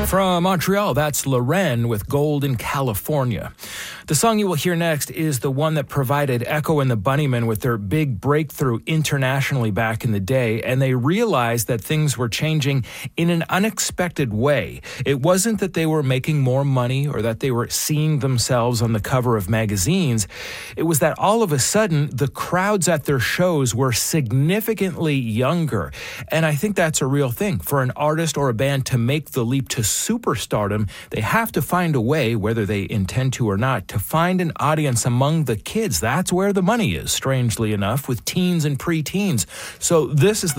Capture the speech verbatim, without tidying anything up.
From Montreal, that's Loren with Gold in California. The song you will hear next is the one that provided Echo and the Bunnymen with their big breakthrough internationally back in the day, and they realized that things were changing in an unexpected way. It wasn't that they were making more money or that they were seeing themselves on the cover of magazines. It was that all of a sudden, the crowds at their shows were significantly younger. And I think that's a real thing. For an artist or a band to make the leap to superstardom, they have to find a way, whether they intend to or not, to find an audience among the kids. That's where the money is, strangely enough, with teens and preteens. So this is the